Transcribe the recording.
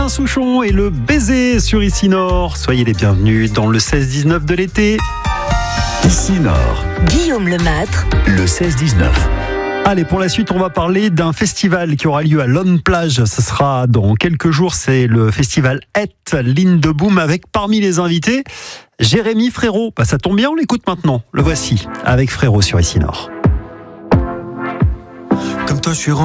Souchon et le baiser sur Ici Nord. Soyez les bienvenus dans le 16-19 de l'été. Ici Nord, Guillaume Lemâtre, le 16-19. Allez, pour la suite, on va parler d'un festival qui aura lieu à Lonne-Plage. Ce sera dans quelques jours. C'est le festival Lindeboom avec parmi les invités Jérémy Frérot. Ça tombe bien, on l'écoute maintenant. Le voici avec Frérot sur Ici Nord. Comme toi, je suis